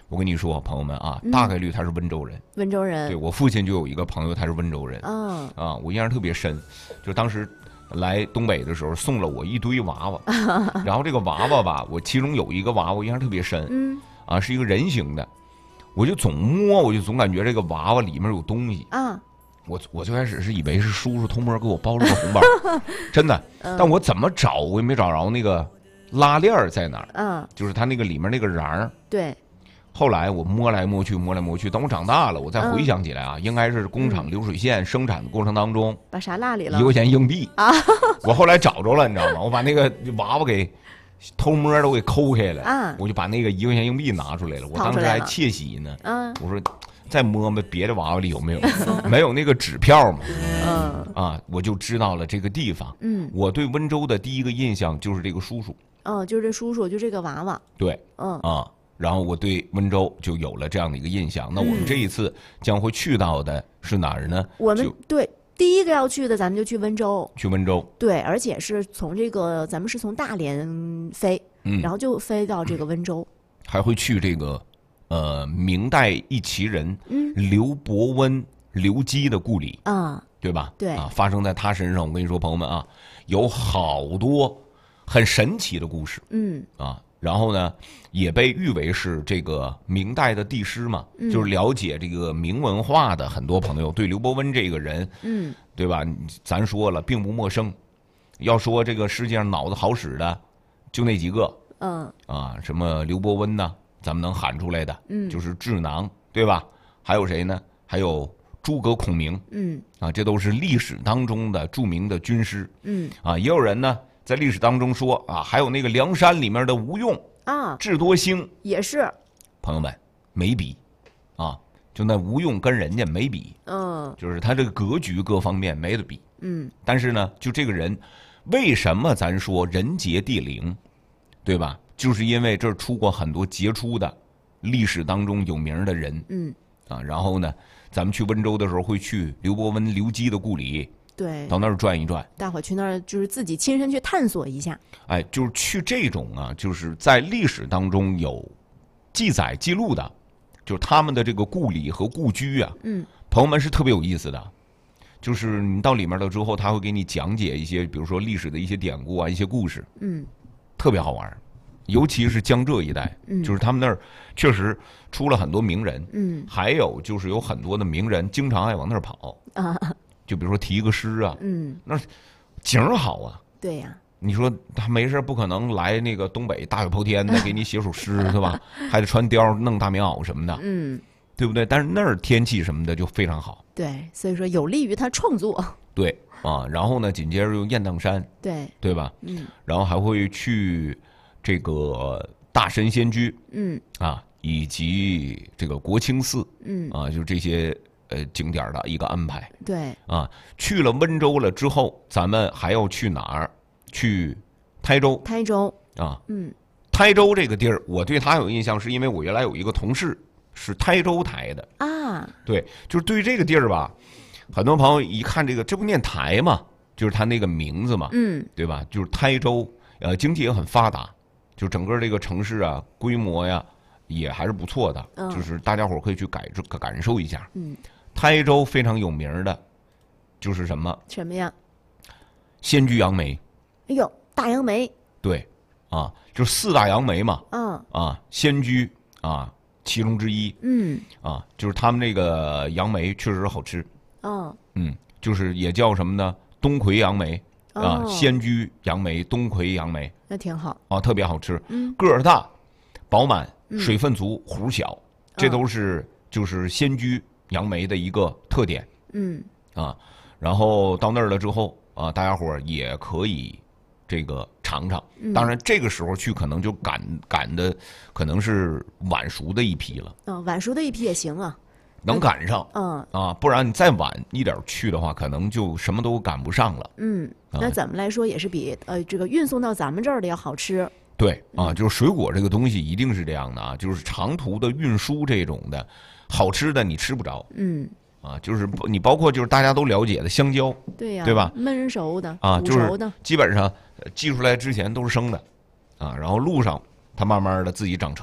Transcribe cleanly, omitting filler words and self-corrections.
我跟你说，朋友们啊，大概率他是温州人。 温州人。 对，我父亲就有一个朋友，他是温州人。我印象特别深，就当时来东北的时候送了我一堆娃娃，然后这个娃娃吧，我其中有一个娃娃印象特别深，是一个人形的，我就总摸，我就总感觉这个娃娃里面有东西啊。我最开始是以为是叔叔偷摸给我包了个红包，真的，但我怎么找我也没找着那个拉链在哪儿，就是它那个里面那个瓤儿。 对。 后来我摸来摸去，等我长大了，我再回想起来啊，应该是工厂流水线生产的过程当中， 把啥落里了？1 块钱硬币啊！我后来找着了，你知道吗？我把那个娃娃给偷摸都给抠开了啊！我就把那个1块钱硬币拿出来了，我当时还窃喜呢。我说再摸摸别的娃娃里有没有，没有那个纸票嘛？我就知道了这个地方。我对温州的第一个印象就是这个叔叔。 就是这叔叔，就这个娃娃。 对。然后我对温州就有了这样的一个印象。那我们这一次将会去到的是哪儿呢？ 我们对第一个要去的，咱们就去温州。 去温州。对， 而且是从这个咱们是从大连飞，然后就飞到这个温州， 还会去这个明代一奇人刘伯温刘基的故里对吧？ 对发生在他身上。我跟你说，朋友们啊，有好多很神奇的故事。然后呢，也被誉为是这个明代的帝师嘛，就是了解这个明文化的很多朋友对刘伯温这个人，对吧？咱说了并不陌生。要说这个世界上脑子好使的，就那几个，什么刘伯温呢，咱们能喊出来的，就是智囊，对吧？还有谁呢？还有诸葛孔明，这都是历史当中的著名的军师，也有人呢。在历史当中说还有那个梁山里面的吴用智多星也是， 朋友们没比就那吴用跟人家没比，就是他这个格局各方面没得比，但是呢，就这个人，为什么咱说人杰地灵，对吧？就是因为这儿出过很多杰出的历史当中有名的人，然后呢，咱们去温州的时候会去刘伯温刘基的故里。 对， 到那儿转一转， 大伙去那儿就是自己亲身去探索一下。 就是去这种就是在历史当中有记载记录的，就是他们的这个故里和故居朋友们是特别有意思的。就是你到里面了之后，他会给你讲解一些，比如说历史的一些典故一些故事，特别好玩。尤其是江浙一带，就是他们那儿确实出了很多名人，还有就是有很多的名人经常爱往那儿跑就比如说题个诗那景儿好啊。 对呀， 你说他没事不可能来那个东北大雨泼天的给你写首诗是吧？还得穿貂弄大棉袄什么的，对不对？但是那儿天气什么的就非常好， 对，所以说有利于他创作。 对然后呢，紧接着又雁荡山，对吧？然后还会去这个大神仙居，以及这个国清寺，就这些。景点的一个安排， 对去了温州了之后，咱们还要去哪儿？去台州。 台州台州这个地儿，我对他有印象，是因为我原来有一个同事是台州台的对，就是对于这个地儿吧，很多朋友一看这不念台嘛，就是他那个名字嘛，对吧？就是台州，经济也很发达，就整个这个城市规模也还是不错的，就是大家伙可以去感受一下。台州非常有名的，就是什么呀？ 仙居杨梅。 哎呦，大杨梅。 对，就是4大杨梅嘛。仙居其中之一。就是他们这个杨梅确实好吃。就是也叫什么呢？东魁杨梅仙居杨梅、东魁杨梅， 那挺好特别好吃。个儿大、饱满、水分足、核小，这都是就是仙居杨梅的一个特点。然后到那儿了之后大家伙也可以这个尝尝。当然这个时候去可能就赶的可能是晚熟的一批了。 晚熟的一批也行能赶上。不然你再晚一点去的话，可能就什么都赶不上了。 那怎么来说也是比这个运送到咱们这儿的要好吃。 对就是水果这个东西一定是这样的就是长途的运输这种的，好吃的你吃不着。就是你包括就是大家都了解的香蕉， 对呀， 对吧？ 焖熟的就是基本上寄出来之前都是生的然后路上它慢慢的自己长成。